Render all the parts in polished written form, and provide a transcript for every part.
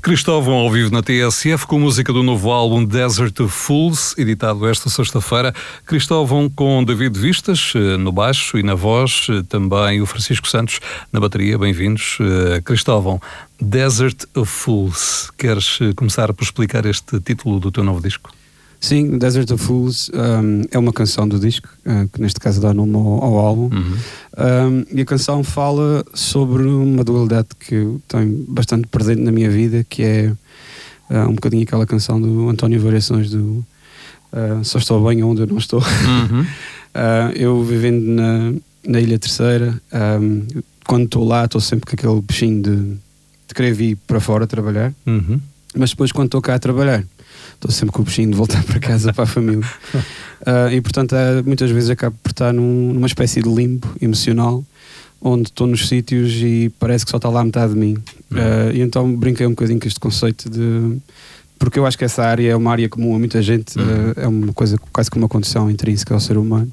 Cristóvão ao vivo na TSF com música do novo álbum Desert of Fools, editado esta sexta-feira. Cristóvão com David Vistas no baixo e na voz, também o Francisco Santos na bateria. Bem-vindos. Cristóvão, Desert of Fools. Queres começar por explicar este título do teu novo disco? Sim, Desert of Fools é uma canção do disco, que neste caso dá nome ao álbum. E a canção fala sobre uma dualidade que eu tenho bastante presente na minha vida, que é um bocadinho aquela canção do António Variações do Só Estou Bem Onde Eu Não Estou. Eu vivendo na Ilha Terceira, quando estou lá estou sempre com aquele bichinho de querer vir para fora trabalhar, mas depois quando estou cá a trabalhar estou sempre com o bichinho de voltar para casa, para a família. E portanto muitas vezes acabo por estar numa espécie de limbo emocional, onde estou nos sítios e parece que só está lá metade de mim. E então brinquei um bocadinho com este conceito porque eu acho que essa área é uma área comum a muita gente, é uma coisa quase que uma condição intrínseca ao ser humano.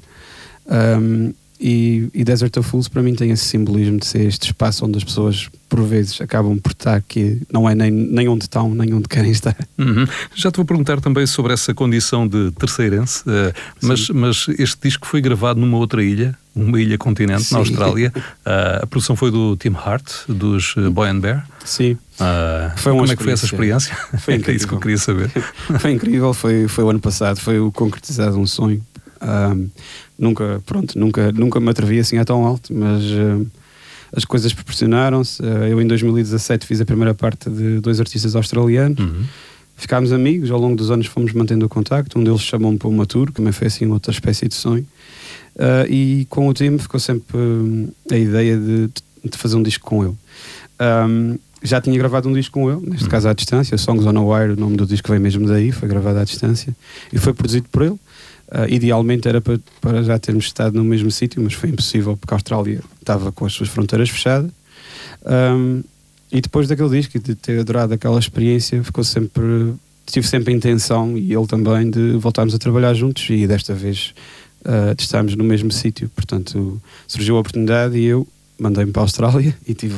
E Desert of Fools para mim tem esse simbolismo de ser este espaço onde as pessoas por vezes acabam por estar, que não é nem onde estão, nem onde querem estar. Já te vou perguntar também sobre essa condição de terceirense, mas este disco foi gravado numa outra ilha, uma ilha continente. Sim. Na Austrália. A produção foi do Tim Hart, dos Boy and Bear. Sim. Como é que foi essa experiência? Foi incrível. É isso que eu queria saber. Foi incrível, foi o ano passado, foi o concretizado um sonho. Nunca me atrevi assim a tão alto, mas as coisas proporcionaram-se. Eu em 2017 fiz a primeira parte de 2 artistas australianos. Ficámos amigos, ao longo dos anos fomos mantendo o contacto. Um deles chamou-me para uma tour, que também foi assim outra espécie de sonho. E com o time ficou sempre a ideia de fazer um disco com ele. Já tinha gravado um disco com ele, neste caso à distância, Songs on a Wire, o nome do disco veio mesmo daí, foi gravado à distância e foi produzido por ele. Idealmente era para já termos estado no mesmo sítio, mas foi impossível porque a Austrália estava com as suas fronteiras fechadas. E depois daquele disco e de ter adorado aquela experiência, tive sempre a intenção, e ele também, de voltarmos a trabalhar juntos, e desta vez de estarmos no mesmo sítio. Portanto, surgiu a oportunidade e eu mandei-me para a Austrália e estive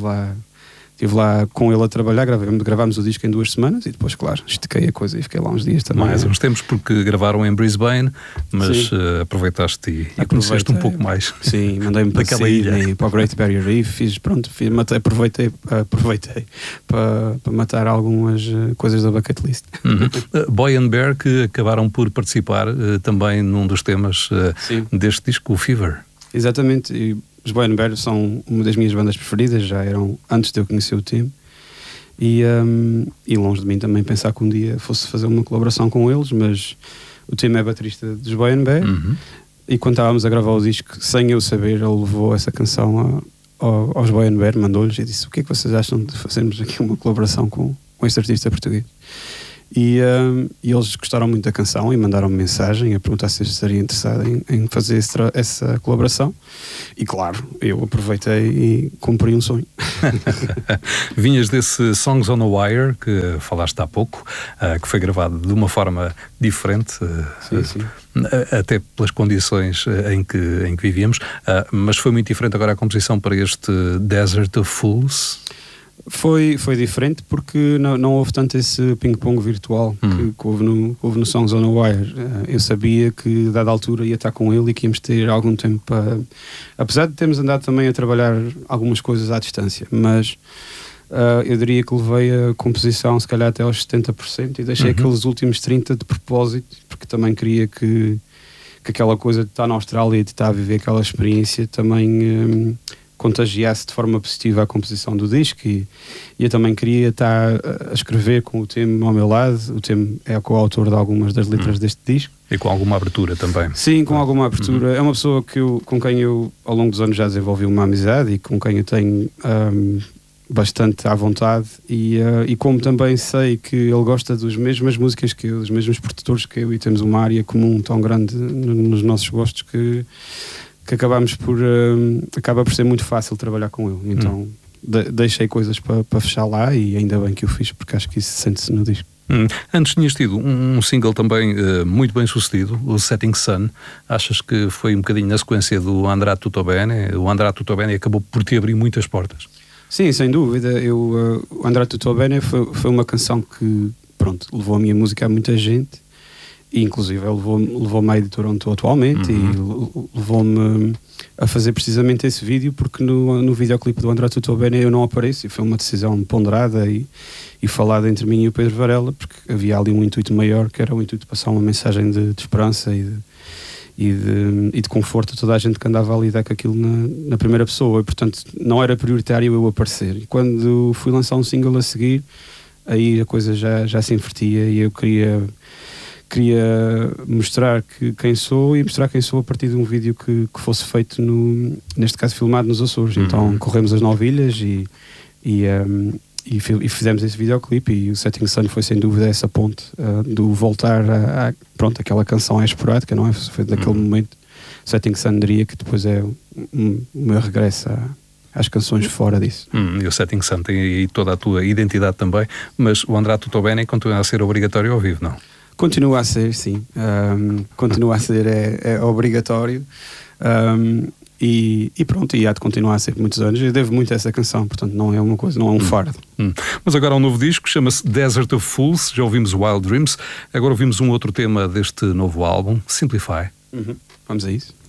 lá com ele a trabalhar. Gravámos o disco em 2 semanas e depois, claro, estiquei a coisa e fiquei lá uns dias também. Mais uns tempos, porque gravaram em Brisbane, mas aproveitaste e conheceste um pouco mais. Sim, mandei-me para daquela ilha, para o Great Barrier Reef, aproveitei para matar algumas coisas da bucket list. Boy and Bear, que acabaram por participar também num dos temas deste disco, o Fever. Exatamente, e os Boy and Bear são uma das minhas bandas preferidas, já eram antes de eu conhecer o time, e longe de mim também pensar que um dia fosse fazer uma colaboração com eles, mas o time é baterista dos Boy and Bear, e quando estávamos a gravar o disco, sem eu saber, ele levou essa canção aos Boy and Bear, mandou-lhes e disse: o que é que vocês acham de fazermos aqui uma colaboração com este artista português? E eles gostaram muito da canção e mandaram-me mensagem a perguntar se eu estaria interessado em fazer essa colaboração. E claro, eu aproveitei e cumpri um sonho. Vinhas desse Songs on a Wire, que falaste há pouco, que foi gravado de uma forma diferente, sim. Até pelas condições em que vivíamos, mas foi muito diferente agora a composição para este Desert of Fools. Foi diferente porque não houve tanto esse ping-pong virtual que houve no Songs on a Wire. Eu sabia que, dada altura, ia estar com ele e que íamos ter algum tempo para... Apesar de termos andado também a trabalhar algumas coisas à distância, mas eu diria que levei a composição se calhar até aos 70% e deixei aqueles últimos 30% de propósito, porque também queria que aquela coisa de estar na Austrália e de estar a viver aquela experiência também... contagiasse de forma positiva a composição do disco, e eu também queria estar a escrever com o Tim ao meu lado. O Tim é coautor de algumas das letras deste disco. E com alguma abertura também. Sim, com alguma abertura. É uma pessoa com quem eu ao longo dos anos já desenvolvi uma amizade e com quem eu tenho bastante à vontade, e como também sei que ele gosta das mesmas músicas que eu, dos mesmos produtores que eu, e temos uma área comum tão grande nos nossos gostos que acabamos acaba por ser muito fácil trabalhar com ele. Então deixei coisas para fechar lá, e ainda bem que o fiz, porque acho que isso sente-se no disco. Antes tinhas tido um single também muito bem sucedido, o Setting Sun. Achas que foi um bocandinho na sequência do Andrà Tutto Bene? O Andrà Tutto Bene acabou por te abrir muitas portas. Sim, sem dúvida. O Andrà Tutto Bene foi uma canção que, pronto, levou a minha música a muita gente, e inclusive levou-me à editora onde estou atualmente, e levou-me a fazer precisamente esse vídeo, porque no videoclipe do Andrà Tutto Bene eu não apareço, e foi uma decisão ponderada e falada entre mim e o Pedro Varela, porque havia ali um intuito maior, que era o intuito de passar uma mensagem de esperança e de conforto a toda a gente que andava a lidar com aquilo na primeira pessoa, e portanto não era prioritário eu aparecer. E quando fui lançar um single a seguir, aí a coisa já se invertia, e eu queria mostrar quem sou, e mostrar quem sou a partir de um vídeo que fosse feito, neste caso filmado nos Açores. Então corremos as 9 ilhas e fizemos esse videoclipe, e o Setting Sun foi sem dúvida essa ponte do voltar pronto, aquela canção é esporádica, não é? Foi daquele momento. Setting Sun diria que depois é o meu regresso às canções fora disso. E o Setting Sun tem aí toda a tua identidade também, mas o Andrà Tutto Bene continua a ser obrigatório ao vivo, não? Continua a ser, sim. Continua a ser, é obrigatório. E pronto, e há de continuar a ser por muitos anos. Eu devo muito a essa canção, portanto não é uma coisa, não é um fardo. Mas agora há um novo disco, chama-se Desert of Fools. Já ouvimos Wild Dreams, agora ouvimos um outro tema deste novo álbum, Simplify. Vamos a isso.